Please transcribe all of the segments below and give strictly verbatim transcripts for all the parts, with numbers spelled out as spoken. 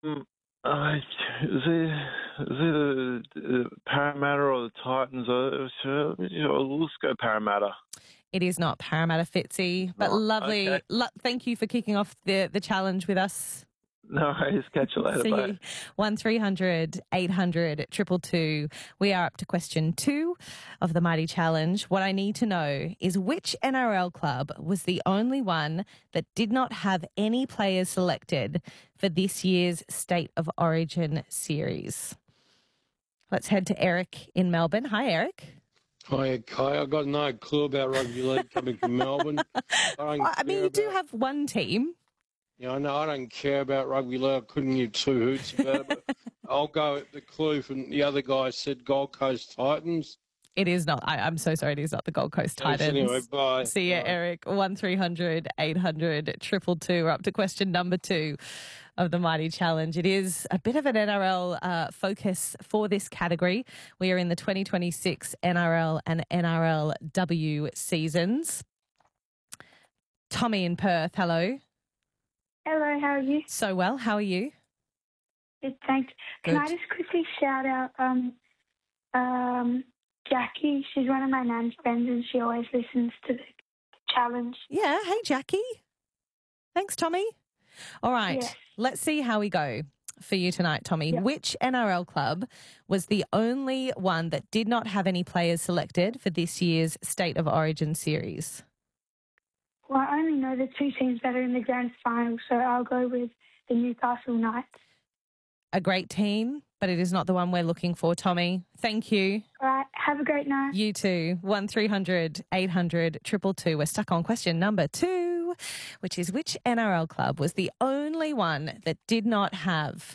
Um, uh, is it, is it the, the Parramatta or the Titans? Uh, uh, let's go Parramatta. It is not Parramatta, Fitzy, but Right, lovely. okay. Lo- thank you for kicking off the, the challenge with us. No worries. Catch you later. See Bye. you. one three hundred eight hundred two two two. We are up to question two of the Mighty Challenge. What I need to know is which N R L club was the only one that did not have any players selected for this year's State of Origin series? Let's head to Eric in Melbourne. Hi, Eric. Hi, Kai. I've got no clue about rugby league coming from Melbourne. I, don't Well, I mean, care you do about- have one team. Yeah, I know I don't care about rugby league. I couldn't give two hoots about it, but I'll go with the clue from the other guy said Gold Coast Titans. It is not. I, I'm so sorry. It is not the Gold Coast Thanks Titans. anyway, bye. See you, Bye. Eric. one three hundred eight hundred two two two. We're up to question number two of the Mighty Challenge. It is a bit of an N R L uh, focus for this category. We are in the twenty twenty-six N R L and N R L W seasons. Tommy in Perth, hello. Hello, how are you? So well. How are you? Good, thanks. Can Good. I just quickly shout out um, um, Jackie? She's one of my nan's friends and she always listens to the challenge. Yeah. Hey, Jackie. Thanks, Tommy. All right. Yes. Let's see how we go for you tonight, Tommy. Yep. Which N R L club was the only one that did not have any players selected for this year's State of Origin series? Well, I only know the two teams that are in the grand final, so I'll go with the Newcastle Knights. A great team, but it is not the one we're looking for, Tommy. Thank you. All right, have a great night. You too. one three hundred eight hundred two two two. We're stuck on question number two, which is which N R L club was the only one that did not have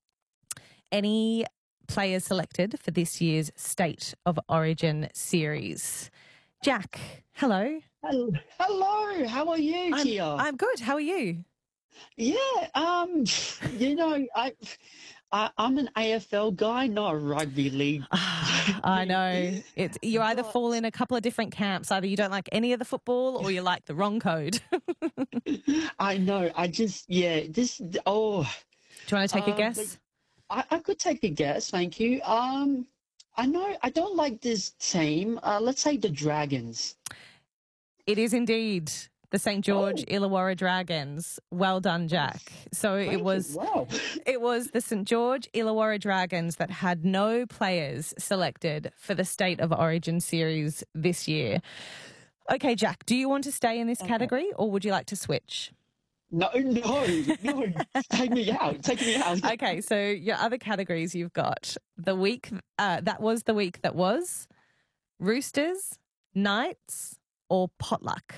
any players selected for this year's State of Origin series? Jack, hello. Hello, hello. How are you, I'm, Kia? I'm good. How are you? Yeah, um, you know, I, I, I'm an A F L guy, not a rugby league. I know. It's you either But- fall in a couple of different camps. Either you don't like any of the football or you like the wrong code. Do I know. I just, yeah, this. Oh, you want to take a Um, guess? I, I could take a guess. Thank you. Um, I know. I don't like this team. Uh, let's say the Dragons. It is indeed the Saint George Oh. Illawarra Dragons. Well done, Jack. So Thank it you. was Wow. it was the Saint George Illawarra Dragons that had no players selected for the State of Origin series this year. Okay, Jack, do you want to stay in this category or would you like to switch? No, no, no. Take me out. Take me out. Okay, so your other categories you've got the week uh, that was the week that was, Roosters, Knights, or Potluck.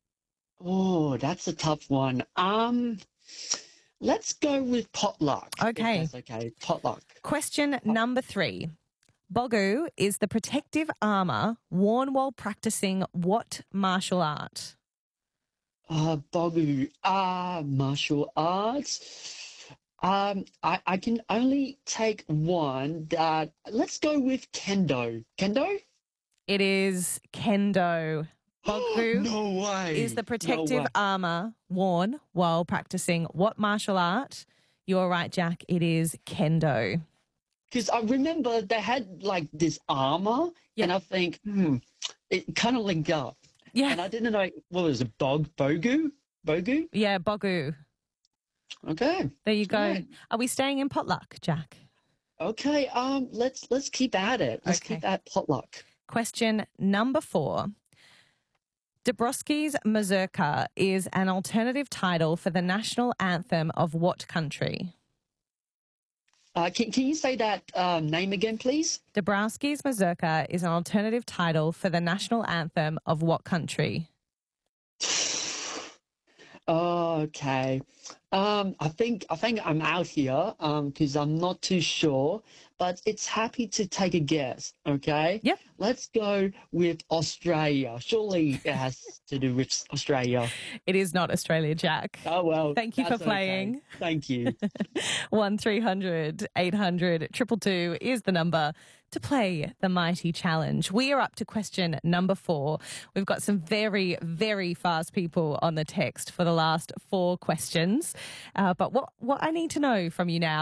Oh, that's a tough one. Um, let's go with potluck. if Okay. that's okay. Potluck. Question number three. Bogu is the protective armour worn while practicing what martial art? Uh, Bogu. Ah, martial arts. Um, I, I can only take one. That let's go with kendo. Kendo? It is kendo. Bogu No way. is the No protective way. armour worn while practicing what martial art? You're right, Jack. It is kendo. Because I remember they had like this armor, Yeah. and I think, hmm, it kind of linked up. Yeah, And I didn't know what was it, Bog Bogu? Bogu? yeah, Bogu. Okay. There you go. Right. Are we staying in Potluck, Jack? Okay. Um, let's let's keep at it. Let's Okay. keep at potluck. Question number four. Dabrowski's Mazurka is an alternative title for the national anthem of what country? Uh, can can you say that um, name again, please? Dabrowski's Mazurka is an alternative title for the national anthem of what country? Okay. Um, I think I think I'm out here um because I'm not too sure, but it's happy to take a guess. Okay. Yep. Let's go with Australia. Surely it has to do with Australia. It is not Australia, Jack. Oh well. Thank you for that's okay. playing. Thank you. one three hundred eight hundred two two two is the number to play the Mighty Challenge. We are up to question number four. We've got some very, very fast people on the text for the last four questions. Uh, but what, what I need to know from you now